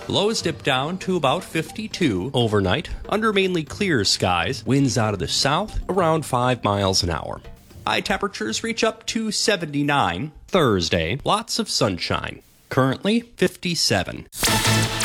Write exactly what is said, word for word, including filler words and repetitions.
Lows dip down to about fifty-two. Overnight, under mainly clear skies, winds out of the south around five miles an hour. High temperatures reach up to seventy-nine. Thursday, lots of sunshine. Currently, fifty-seven.